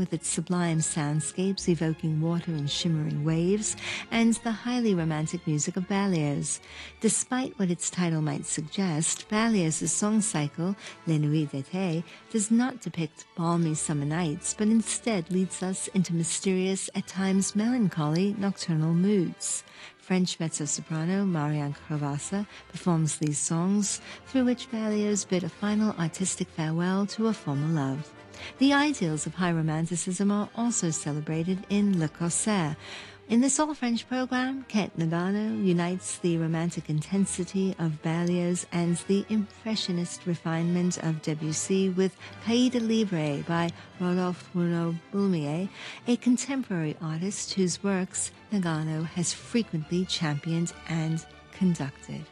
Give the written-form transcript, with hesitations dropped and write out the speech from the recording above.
with its sublime soundscapes evoking water and shimmering waves, and the highly romantic music of Berlioz. Despite what its title might suggest, Berlioz's song cycle, Les Nuits d'été, does not depict balmy summer nights, but instead leads us into mysterious, at times melancholy, nocturnal moods. French mezzo-soprano Marianne Cravassa performs these songs, through which Berlioz bid a final artistic farewell to a former love. The ideals of high romanticism are also celebrated in Le Corsaire. In this all-French program, Kate Nagano unites the romantic intensity of Berlioz and the impressionist refinement of Debussy with Cahiers de Libre by Rodolphe Renaud Bulmier, a contemporary artist whose works Nagano has frequently championed and conducted.